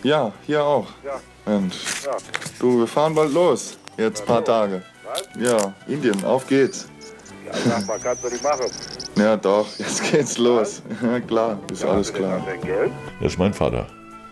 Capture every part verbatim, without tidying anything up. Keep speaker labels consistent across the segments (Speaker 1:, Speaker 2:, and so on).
Speaker 1: Ja, hier auch.
Speaker 2: Ja.
Speaker 1: Und
Speaker 2: Ja.
Speaker 1: du, wir fahren bald los. Jetzt ein paar Tage.
Speaker 2: Was?
Speaker 1: Ja, Indien, auf geht's.
Speaker 2: Ja, sag mal, kannst du nicht machen.
Speaker 1: Ja, doch, jetzt geht's los. Ja, klar, ist alles
Speaker 2: Hast du denn
Speaker 1: klar.
Speaker 2: noch dein Geld?
Speaker 3: Das ist mein Vater.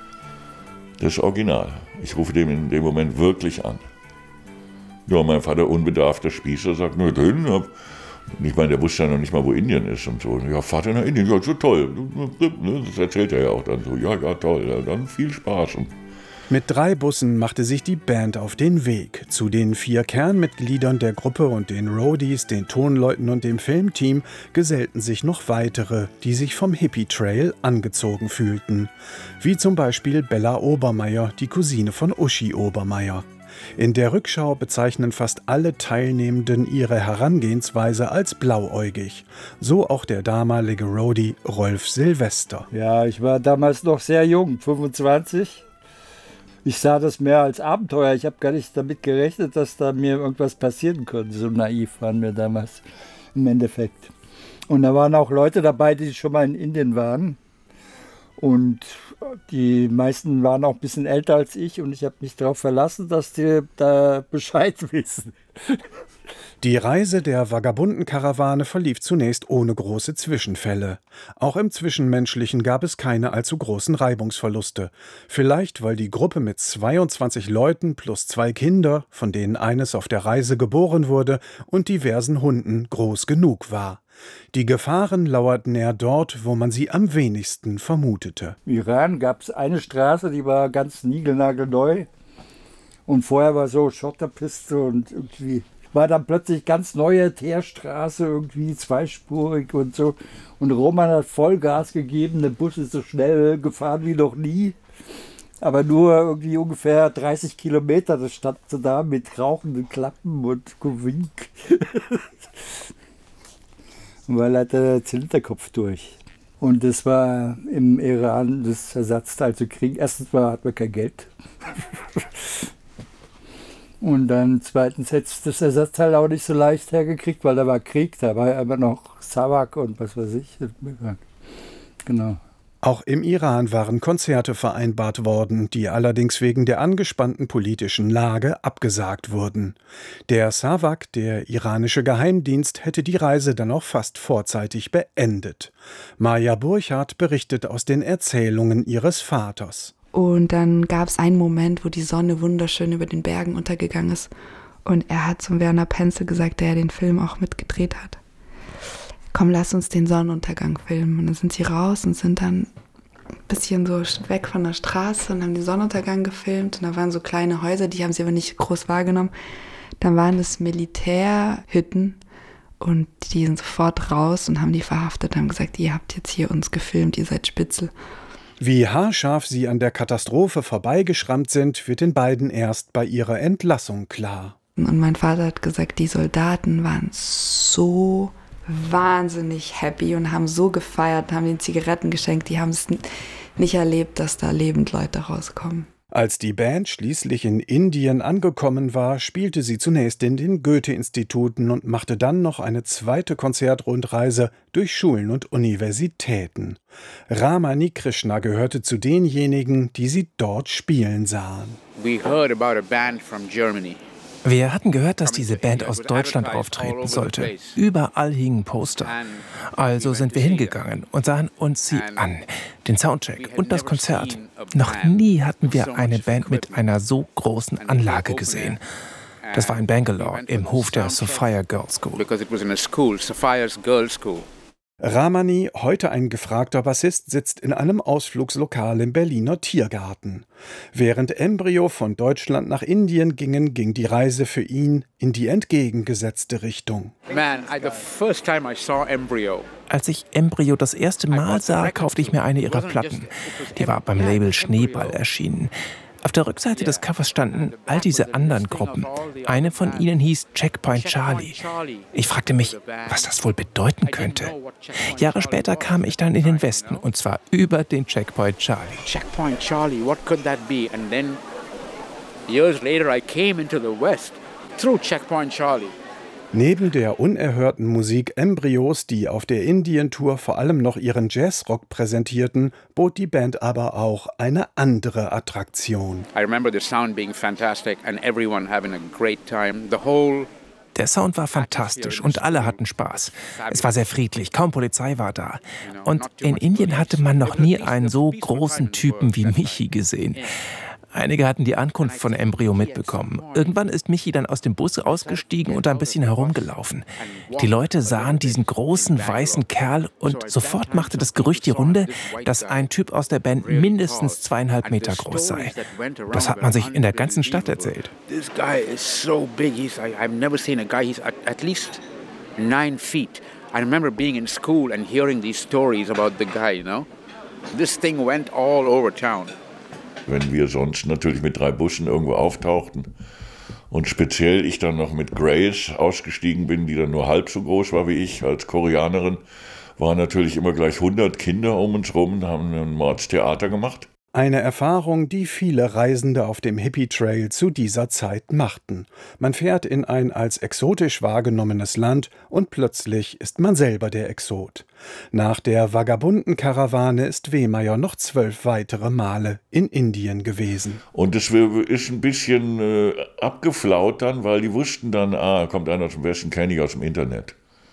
Speaker 3: Das ist original. Ich rufe dem in dem Moment wirklich an. Ja, mein Vater, unbedarfter Spießer, sagt, nur drin. Ich meine, der wusste ja noch nicht mal, wo Indien ist und so. Ja, Vater nach Indien, ja, so toll. Das erzählt er ja auch dann so. Ja, ja, toll, ja, dann viel Spaß.
Speaker 4: Mit drei Bussen machte sich die Band auf den Weg. Zu den vier Kernmitgliedern der Gruppe und den Roadies, den Tonleuten und dem Filmteam gesellten sich noch weitere, die sich vom Hippie-Trail angezogen fühlten. Wie zum Beispiel Bella Obermeier, die Cousine von Uschi Obermeier. In der Rückschau bezeichnen fast alle Teilnehmenden ihre Herangehensweise als blauäugig. So auch der damalige Roadie Rolf Silvester.
Speaker 5: Ja, ich war damals noch sehr jung, fünfundzwanzig. Ich sah das mehr als Abenteuer. Ich habe gar nicht damit gerechnet, dass da mir irgendwas passieren könnte. So naiv waren wir damals im Endeffekt. Und da waren auch Leute dabei, die schon mal in Indien waren. Und die meisten waren auch ein bisschen älter als ich. Und ich habe mich darauf verlassen, dass die da Bescheid wissen.
Speaker 4: Die Reise der vagabunden Karawane verlief zunächst ohne große Zwischenfälle. Auch im Zwischenmenschlichen gab es keine allzu großen Reibungsverluste. Vielleicht, weil die Gruppe mit zweiundzwanzig Leuten plus zwei Kinder, von denen eines auf der Reise geboren wurde, und diversen Hunden groß genug war. Die Gefahren lauerten eher dort, wo man sie am wenigsten vermutete.
Speaker 5: Im Iran gab es eine Straße, die war ganz niegelnagelneu. Und vorher war so Schotterpiste und irgendwie war dann plötzlich ganz neue Teerstraße, irgendwie zweispurig und so. Und Roman hat Vollgas gegeben, der Bus ist so schnell gefahren wie noch nie. Aber nur irgendwie ungefähr dreißig Kilometer, das stand so da mit rauchenden Klappen und Gewink. Und weil er der Zylinderkopf durch. Und das war im Iran das Ersatzteil zu kriegen. Erstens mal hat man kein Geld. Und dann zweitens hätte das Ersatzteil auch nicht so leicht hergekriegt, weil da war Krieg, da war ja immer noch Savak und was weiß ich. Genau.
Speaker 4: Auch im Iran waren Konzerte vereinbart worden, die allerdings wegen der angespannten politischen Lage abgesagt wurden. Der Savak, der iranische Geheimdienst, hätte die Reise dann auch fast vorzeitig beendet. Maja Burchardt berichtet aus den Erzählungen ihres Vaters.
Speaker 6: Und dann gab es einen Moment, wo die Sonne wunderschön über den Bergen untergegangen ist. Und er hat zum Werner Penzel gesagt, der ja den Film auch mitgedreht hat: Komm, lass uns den Sonnenuntergang filmen. Und dann sind sie raus und sind dann ein bisschen so weg von der Straße und haben den Sonnenuntergang gefilmt. Und da waren so kleine Häuser, die haben sie aber nicht groß wahrgenommen. Dann waren es Militärhütten und die sind sofort raus und haben die verhaftet und haben gesagt, ihr habt jetzt hier uns gefilmt, ihr seid Spitzel.
Speaker 4: Wie haarscharf sie an der Katastrophe vorbeigeschrammt sind, wird den beiden erst bei ihrer Entlassung klar.
Speaker 6: Und mein Vater hat gesagt, die Soldaten waren so wahnsinnig happy und haben so gefeiert, haben ihnen Zigaretten geschenkt. Die haben es nicht erlebt, dass da lebend Leute rauskommen.
Speaker 4: Als die Band schließlich in Indien angekommen war, spielte sie zunächst in den Goethe-Instituten und machte dann noch eine zweite Konzertrundreise durch Schulen und Universitäten. Ramani Krishna gehörte zu denjenigen, die sie dort spielen sahen.
Speaker 7: We heard about a band from Germany.
Speaker 8: Wir hatten gehört, dass diese Band aus Deutschland auftreten sollte. Überall hingen Poster. Also sind wir hingegangen und sahen uns sie an, den Soundcheck und das Konzert. Noch nie hatten wir eine Band mit einer so großen Anlage gesehen. Das war in Bangalore, im Hof der Sophia Girls School.
Speaker 4: Ramani, heute ein gefragter Bassist, sitzt in einem Ausflugslokal im Berliner Tiergarten. Während Embryo von Deutschland nach Indien gingen, ging die Reise für ihn in die entgegengesetzte Richtung.
Speaker 7: Man, I, the first time I saw Embryo.
Speaker 8: Als ich Embryo das erste Mal sah, kaufte ich mir eine ihrer Platten. Die war beim Label Schneeball erschienen. Auf der Rückseite des Covers standen all diese anderen Gruppen. Eine von ihnen hieß Checkpoint Charlie. Ich fragte mich, was das wohl bedeuten könnte. Jahre später kam ich dann in den Westen, und zwar über den Checkpoint Charlie.
Speaker 7: Checkpoint Charlie, what could that be? And then years later I came into the West through Checkpoint Charlie.
Speaker 4: Neben der unerhörten Musik Embryos, die auf der Indien-Tour vor allem noch ihren Jazzrock präsentierten, bot die Band aber auch eine andere Attraktion.
Speaker 7: I remember the sound being fantastic and everyone having a great time. The whole
Speaker 8: Der Sound war fantastisch und alle hatten Spaß. Es war sehr friedlich, kaum Polizei war da. Und in Indien hatte man noch nie einen so großen Typen wie Michi gesehen. Einige hatten die Ankunft von Embryo mitbekommen. Irgendwann ist Michi dann aus dem Bus ausgestiegen und ein bisschen herumgelaufen. Die Leute sahen diesen großen weißen Kerl und sofort machte das Gerücht die Runde, dass ein Typ aus der Band mindestens zweieinhalb Meter groß sei. Das hat man sich in der ganzen Stadt erzählt.
Speaker 7: This guy is so big. He's I, I've never seen a guy. He's at, at least nine feet. I remember being in school and hearing these stories about the guy. You know, this thing went all over town.
Speaker 3: Wenn wir sonst natürlich mit drei Bussen irgendwo auftauchten und speziell ich dann noch mit Grace ausgestiegen bin, die dann nur halb so groß war wie ich als Koreanerin, waren natürlich immer gleich hundert Kinder um uns rum, haben ein Mordstheater gemacht.
Speaker 4: Eine Erfahrung, die viele Reisende auf dem Hippie-Trail zu dieser Zeit machten. Man fährt in ein als exotisch wahrgenommenes Land und plötzlich ist man selber der Exot. Nach der vagabunden Karawane ist Wehmeyer noch zwölf weitere Male in Indien gewesen.
Speaker 3: Und es ist ein bisschen äh, abgeflaut dann, weil die wussten dann, ah, kommt einer aus dem Westen, kenne ich aus dem Internet.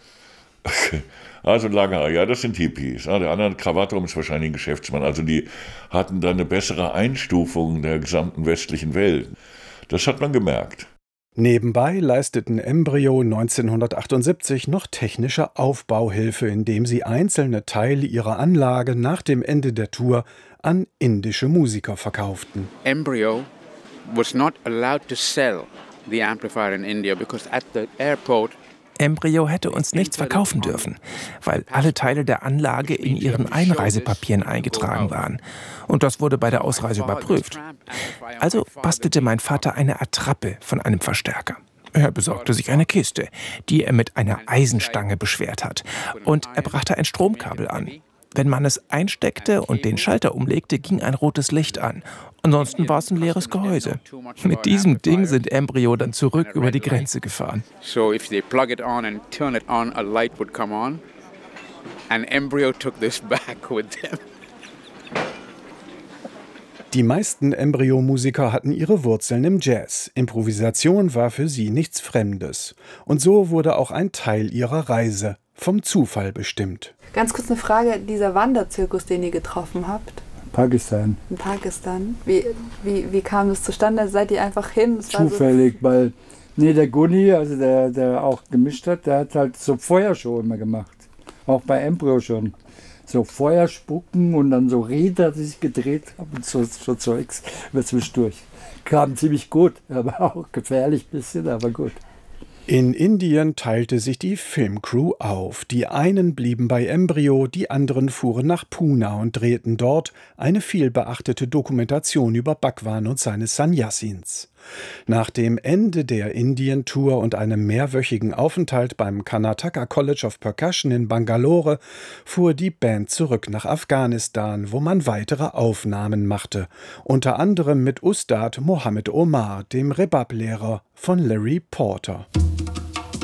Speaker 3: Also Langer, ja, das sind Hippies. Ah, der andere Krawatte um ist wahrscheinlich ein Geschäftsmann. Also die hatten dann eine bessere Einstufung der gesamten westlichen Welt. Das hat man gemerkt.
Speaker 4: Nebenbei leisteten Embryo neunzehnhundertachtundsiebzig noch technische Aufbauhilfe, indem sie einzelne Teile ihrer Anlage nach dem Ende der Tour an indische Musiker verkauften.
Speaker 7: Embryo was not allowed to sell the amplifier in India because at the airport
Speaker 8: Embryo hätte uns nichts verkaufen dürfen, weil alle Teile der Anlage in ihren Einreisepapieren eingetragen waren. Und das wurde bei der Ausreise überprüft. Also bastelte mein Vater eine Attrappe von einem Verstärker. Er besorgte sich eine Kiste, die er mit einer Eisenstange beschwert hat. Und er brachte ein Stromkabel an. Wenn man es einsteckte und den Schalter umlegte, ging ein rotes Licht an. Ansonsten war es ein leeres Gehäuse. Mit diesem Ding sind Embryo dann zurück über die Grenze gefahren.
Speaker 7: So if they plug it on and turn it on, a light would come on. And Embryo took this back with them.
Speaker 4: Die meisten Embryo-Musiker hatten ihre Wurzeln im Jazz. Improvisation war für sie nichts Fremdes. Und so wurde auch ein Teil ihrer Reise vom Zufall bestimmt.
Speaker 6: Ganz kurz eine Frage, dieser Wanderzirkus, den ihr getroffen habt?
Speaker 5: Pakistan.
Speaker 6: In Pakistan. Wie, wie, wie kam das zustande? Seid ihr einfach hin? Es
Speaker 5: Zufällig, so weil nee, der Gunni, also der, der auch gemischt hat, der hat halt so Feuershow immer gemacht. Auch bei Embryo schon. So Feuer spucken und dann so Räder, die sich gedreht haben und so, so Zeugs zwischendurch. Kam ziemlich gut, aber auch gefährlich ein bisschen, aber gut.
Speaker 4: In Indien teilte sich die Filmcrew auf. Die einen blieben bei Embryo, die anderen fuhren nach Pune und drehten dort eine vielbeachtete Dokumentation über Bhagwan und seine Sannyasins. Nach dem Ende der Indien-Tour und einem mehrwöchigen Aufenthalt beim Karnataka College of Percussion in Bangalore fuhr die Band zurück nach Afghanistan, wo man weitere Aufnahmen machte, unter anderem mit Ustad Mohammed Omar, dem Rebab-Lehrer von Larry Porter.